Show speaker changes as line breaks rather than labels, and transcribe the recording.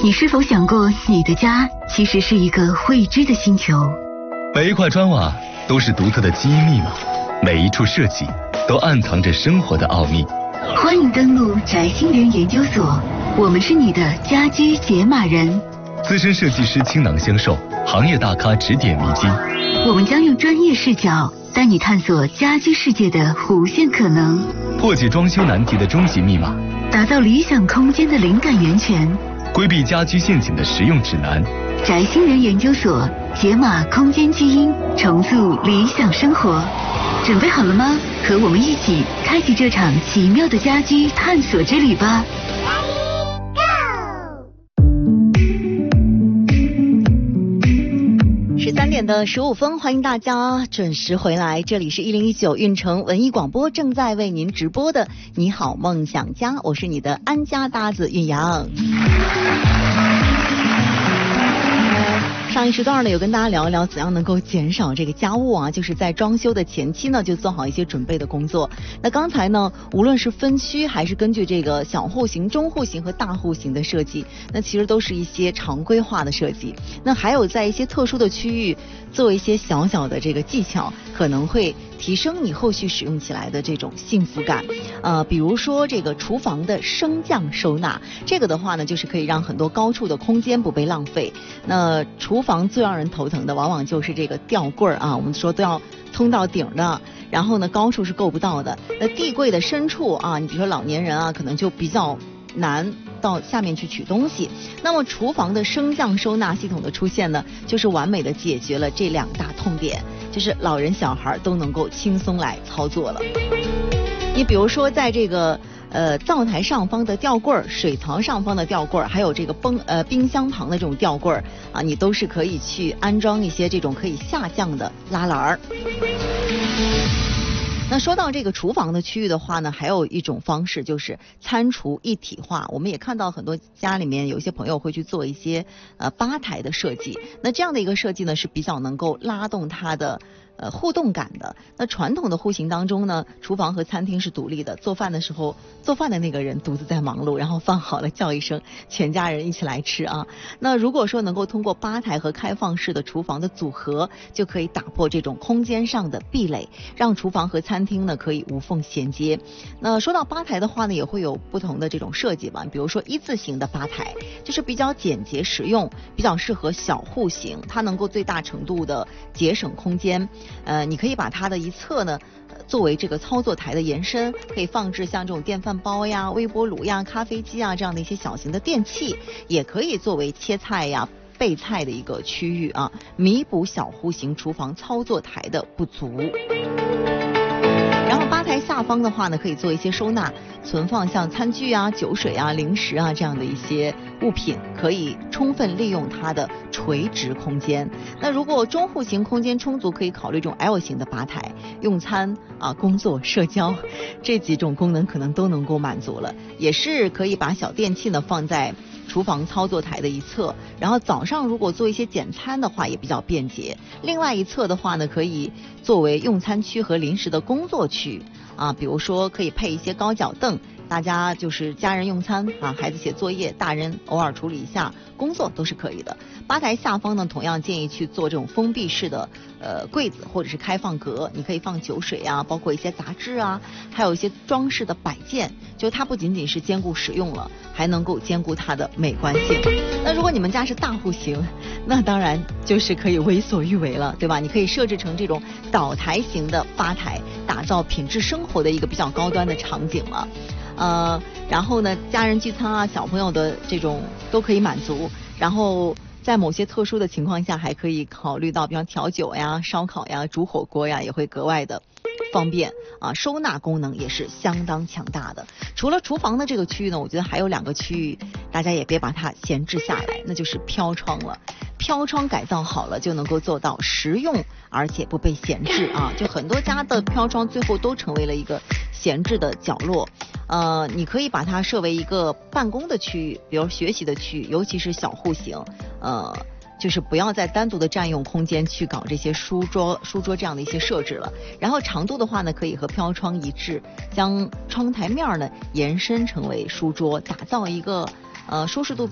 你是否想过，你的家其实是一个未知的星球？
每一块砖瓦都是独特的基因密码，每一处设计都暗藏着生活的奥秘。
欢迎登录宅星人研究所，我们是你的家居解码人。
资深设计师倾囊相授，行业大咖指点迷津。
我们将用专业视角带你探索家居世界的无限可能，
破解装修难题的终极密码，
打造理想空间的灵感源泉，
规避家居陷阱的实用指南。
宅星人研究所，解码空间基因，重塑理想生活。准备好了吗？和我们一起开启这场奇妙的家居探索之旅吧。13点的15分，欢迎大家准时回来，这里是1019运城文艺广播正在为您直播的你好梦想家，我是你的安家搭子韵阳。上一时段呢，有跟大家聊一聊怎样能够减少这个家务啊，就是在装修的前期呢，就做好一些准备的工作。那刚才呢，无论是分区还是根据这个小户型、中户型和大户型的设计，那其实都是一些常规化的设计。那还有在一些特殊的区域做一些小小的这个技巧，可能会提升你后续使用起来的这种幸福感。比如说这个厨房的升降收纳，这个的话呢，就是可以让很多高处的空间不被浪费。那厨房最让人头疼的往往就是这个吊柜啊，我们说都要通到顶的，然后呢高处是够不到的。那地柜的深处啊，你比如说老年人啊，可能就比较难到下面去取东西。那么厨房的升降收纳系统的出现呢，就是完美的解决了这两大痛点，就是老人小孩都能够轻松来操作了。你比如说在这个灶台上方的吊柜儿、水槽上方的吊柜儿，还有这个冰箱旁的这种吊柜儿啊，你都是可以去安装一些这种可以下降的拉篮儿。那说到这个厨房的区域的话呢，还有一种方式就是餐厨一体化。我们也看到很多家里面有一些朋友会去做一些吧台的设计。那这样的一个设计呢，是比较能够拉动它的互动感的。那传统的户型当中呢，厨房和餐厅是独立的，做饭的时候，做饭的那个人独自在忙碌，然后饭好了叫一声，全家人一起来吃啊。那如果说能够通过吧台和开放式的厨房的组合，就可以打破这种空间上的壁垒，让厨房和餐厅呢可以无缝衔接。那说到吧台的话呢，也会有不同的这种设计吧，比如说一字形的吧台，就是比较简洁实用，比较适合小户型，它能够最大程度的节省空间。你可以把它的一侧呢作为这个操作台的延伸，可以放置像这种电饭煲呀、微波炉呀、咖啡机啊这样的一些小型的电器，也可以作为切菜呀、备菜的一个区域啊，弥补小户型厨房操作台的不足。然后吧台下方的话呢，可以做一些收纳存放，像餐具啊、酒水啊、零食啊这样的一些物品，可以充分利用它的垂直空间。那如果中户型空间充足，可以考虑这种 L 型的吧台，用餐啊、工作、社交这几种功能可能都能够满足了。也是可以把小电器呢放在厨房操作台的一侧，然后早上如果做一些简餐的话也比较便捷。另外一侧的话呢，可以作为用餐区和临时的工作区啊，比如说可以配一些高脚凳，大家就是家人用餐啊，孩子写作业，大人偶尔处理一下工作都是可以的。吧台下方呢，同样建议去做这种封闭式的柜子或者是开放格，你可以放酒水啊，包括一些杂志啊，还有一些装饰的摆件，就它不仅仅是兼顾使用了，还能够兼顾它的美观性。那如果你们家是大户型，那当然就是可以为所欲为了，对吧？你可以设置成这种倒台型的吧台，打造品质生活的一个比较高端的场景了。然后呢，家人聚餐啊，小朋友的这种都可以满足。然后在某些特殊的情况下，还可以考虑到，比方调酒呀、烧烤呀、煮火锅呀，也会格外的方便啊。收纳功能也是相当强大的。除了厨房的这个区域呢，我觉得还有2个区域，大家也别把它闲置下来，那就是飘窗了。飘窗改造好了，就能够做到实用而且不被闲置啊。就很多家的飘窗最后都成为了一个闲置的角落。你可以把它设为一个办公的区域，比如学习的区域，尤其是小户型，就是不要再单独的占用空间去搞这些书桌这样的一些设置了。然后长度的话呢，可以和飘窗一致，将窗台面呢延伸成为书桌，打造一个舒适度